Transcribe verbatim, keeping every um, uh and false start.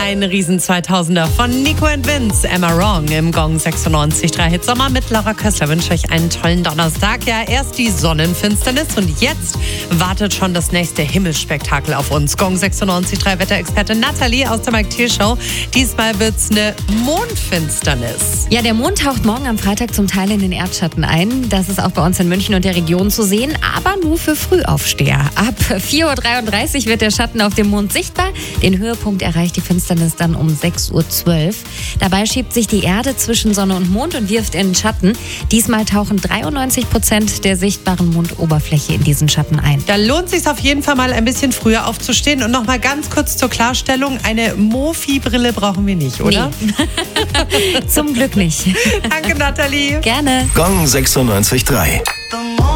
Ein riesen zweitausender von Nico and Vince, Am I Wrong im Gong sechsundneunzig Komma drei Hit Sommer mit Laura Kössler. Wünsche euch einen tollen Donnerstag. Ja, erst die Sonnenfinsternis und jetzt wartet schon das nächste Himmelsspektakel auf uns. Gong sechsundneunzig Komma drei Wetterexpertin Nathalie aus der Mike Thiel Show. Diesmal wird's eine Mondfinsternis. Ja, der Mond taucht morgen am Freitag zum Teil in den Erdschatten ein. Das ist auch bei uns in München und der Region zu sehen, aber nur für Frühaufsteher. Ab vier Uhr dreiunddreißig wird der Schatten auf dem Mond sichtbar. Den Höhepunkt erreicht die Finsternis dann um sechs Uhr zwölf. Dabei schiebt sich die Erde zwischen Sonne und Mond und wirft in den Schatten. Diesmal tauchen dreiundneunzig Prozent der sichtbaren Mondoberfläche in diesen Schatten ein. Da lohnt es sich auf jeden Fall mal ein bisschen früher aufzustehen. Und noch mal ganz kurz zur Klarstellung, eine Mofi-Brille brauchen wir nicht, oder? Nee. Zum Glück nicht. Danke, Nathalie. Gerne. Gong sechsundneunzig Komma drei.